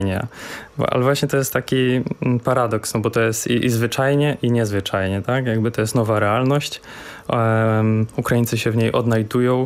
Nie. Ale właśnie to jest taki paradoks, no bo to jest i zwyczajnie, i niezwyczajnie, tak? Jakby to jest nowa realność. Ukraińcy się w niej odnajdują.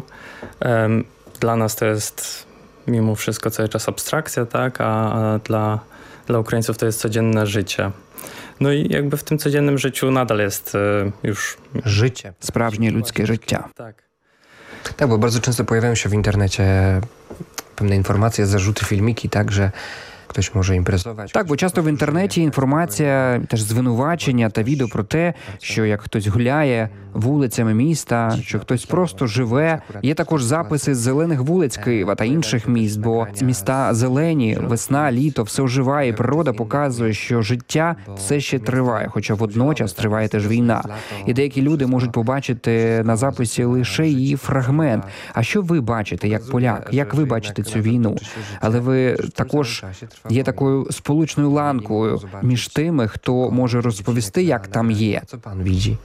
Dla nas to jest mimo wszystko cały czas abstrakcja, tak? A dla Ukraińców to jest codzienne życie. No i jakby w tym codziennym życiu nadal jest już... Życie. Справжнє людське життя. Tak. Tak, bo bardzo często pojawiają się w internecie pewne informacje, zarzuty, filmiki, tak, że ktoś може імпрезувати. Так, бо часто в інтернеті інформація, теж звинувачення та відео про те, що як хтось гуляє вулицями міста, що хтось просто живе. Є також записи з зелених вулиць Києва та інших міст, бо міста зелені, весна, літо, все оживає, і природа показує, що життя все ще триває, хоча водночас триває теж війна. І деякі люди можуть побачити на записі лише її фрагмент. А що ви бачите, як поляк? Як ви бачите цю війну? Але ви також є такою сполучною ланкою між тими, хто може розповісти, як там є. Co pan widzi?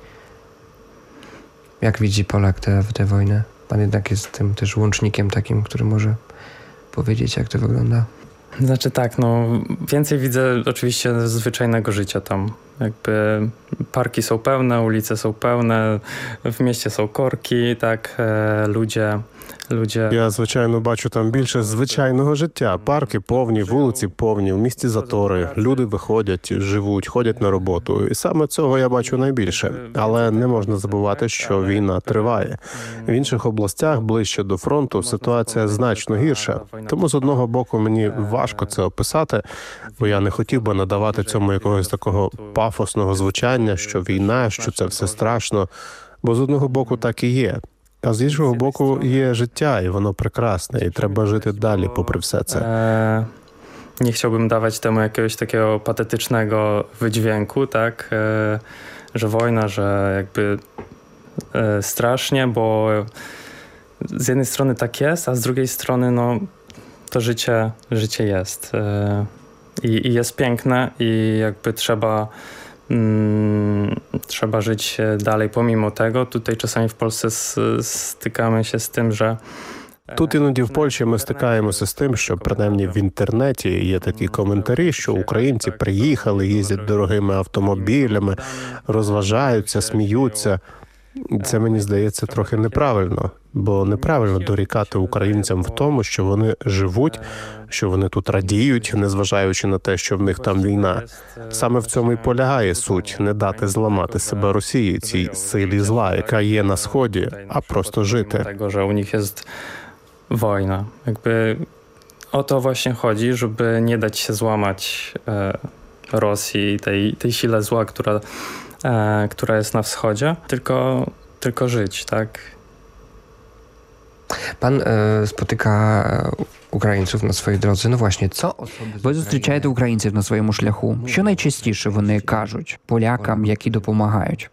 Jak widzi Polak tę wojnę? Pan jednak jest tym też łącznikiem takim, który może powiedzieć, jak to wygląda. Znaczy tak, no więcej widzę oczywiście zwyczajnego życia tam. Jakby parki są pełne, ulice są pełne, w mieście są korki, tak, ludzie. Я, звичайно, бачу там більше звичайного життя. Парки повні, вулиці повні, в місті затори. Люди виходять, живуть, ходять на роботу. І саме цього я бачу найбільше. Але не можна забувати, що війна триває. В інших областях, ближче до фронту, ситуація значно гірша. Тому, з одного боку, мені важко це описати, бо я не хотів би надавати цьому якогось такого пафосного звучання, що війна, що це все страшно. Бо, з одного боку, так і є. А з іншого боку, є життя, і воно прекрасне, і треба жити далі попри все це. Nie chciałbym dawać temu jakiegoś takiego patetycznego wydźwięku, tak, że wojna, że jakby strasznie, bo z jednej strony tak jest, a z drugiej strony no to życie jest i jest piękne i jakby trzeba żyć dalej pomimo tego. Tutaj czasami w Polsce stykamy się z tym, że Тут іноді в Польщі ми стикаємося з тим, що принаймні в інтернеті є такі коментарі, що українці приїхали, їздять дорогими автомобілями, розважаються, сміються. Це, мені здається, трохи неправильно, бо неправильно дорікати українцям в тому, що вони живуть, що вони тут радіють, незважаючи на те, що в них там війна. Саме в цьому і полягає суть – не дати зламати себе Росії, цій силі зла, яка є на Сході, а просто жити. Tego, że u nich jest wojna. Jakby o to właśnie chodzi, żeby nie dać się złamać Rosji, tej sile zła, która jest na wschodzie, tylko żyć, tak? Pan spotyka українців на своїй дорозі. Ну, власне, co Ви зустрічаєте українців на своєму шляху. Що найчастіше вони кажуть полякам, які допомагають?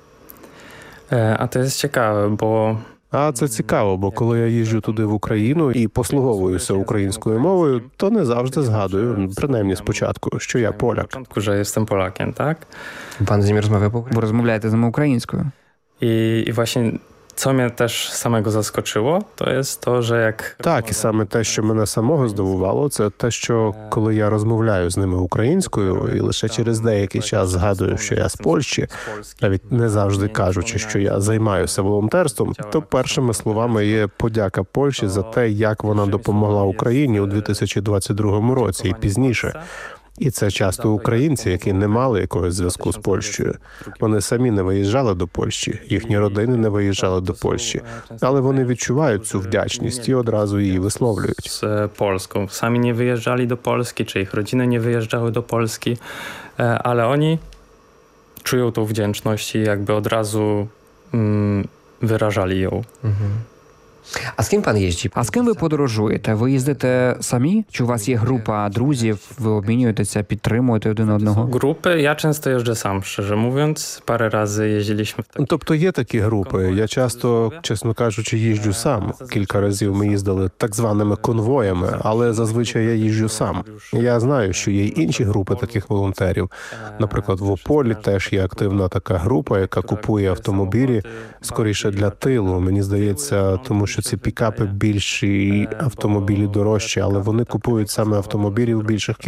A to jest ciekawe, bo А це цікаво, бо коли я їжджу туди в Україну і послуговуюся українською мовою, то не завжди згадую, принаймні спочатку, що я поляк. że jestem Polakiem, tak? pan z nimi rozmawia po Ви розмовляєте з ними українською. I właśnie co mnie też samego zaskoczyło, to jest to, że jak... Так, і саме те, що мене самого здивувало, це те, що коли я розмовляю з ними українською і лише через деякий час згадую, що я з Польщі, навіть не завжди кажучи, що я займаюся волонтерством, то першими словами є подяка Польщі за те, як вона допомогла Україні у 2022 році і пізніше. І це часто українці, які не мали якогось зв'язку з Польщею. Вони самі не виїжджали до Польщі, їхні родини не виїжджали до Польщі, але вони відчувають цю wdzięczність і одразу її висловлюють. Z Polską. Sami nie wyjeżdżali do Polski, czy ich rodziny nie wyjeżdżały do Polski, ale oni czują tą wdzięczność i jakby od razu wyrażali ją. A z kim pan jeździ? А з ким ви подорожуєте? Ви їздите самі? Чи у вас є група друзів, ви обмінюєтеся, підтримуєте один одного? Grupy, ja często jeżdżę sam, szczerze mówiąc. Parę razy jeździliśmy w Тобто є такі групи. Я часто, чесно кажучи, їжджу сам. Кілька разів ми їздили так званими конвоями, але зазвичай я їжджу сам. Я знаю, що є й інші групи таких волонтерів. Наприклад, в Ополі теж є активна така група, яка купує автомобілі, скоріше для тилу, мені здається, тому що що ці пікапи більші, автомобілі дорожчі, але вони купують саме автомобілі в більших